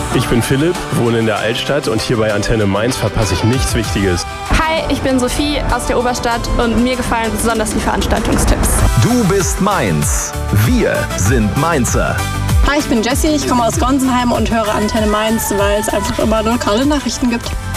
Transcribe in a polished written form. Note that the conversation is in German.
Ich bin Philipp, wohne in der Altstadt und hier bei Antenne Mainz verpasse ich nichts Wichtiges. Hi, ich bin Sophie aus der Oberstadt und mir gefallen besonders die Veranstaltungstipps. Du bist Mainz. Wir sind Mainzer. Hi, ich bin Jessie, ich komme aus Gonsenheim und höre Antenne Mainz, weil es einfach immer lokale Nachrichten gibt.